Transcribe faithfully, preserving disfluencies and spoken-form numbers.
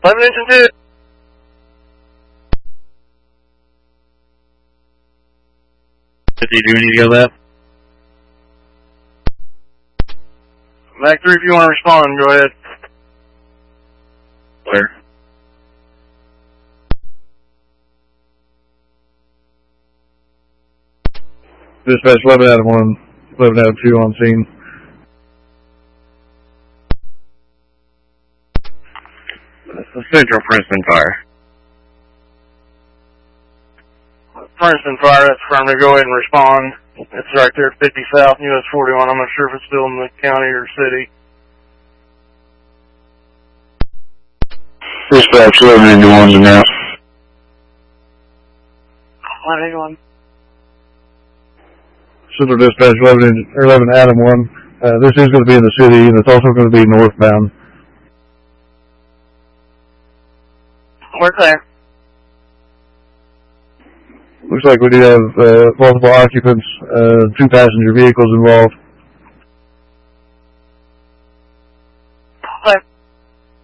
eleven engine two. fifty, do we need to go left? Mac three, if you want to respond, go ahead. Clear. Dispatch eleven Adam one, eleven Adam two on scene. Central Princeton Fire. Princeton Fire, that's affirmative. Go ahead and respond. It's right there at fifty South, U S forty-one. I'm not sure if it's still in the county or city. Dispatch eleven into one's now. eleven into one. Central Dispatch eleven, eleven Adam one. Uh, this is going to be in the city, and it's also going to be northbound. We're clear. Looks like we do have uh, multiple occupants, uh, two passenger vehicles involved. Clear.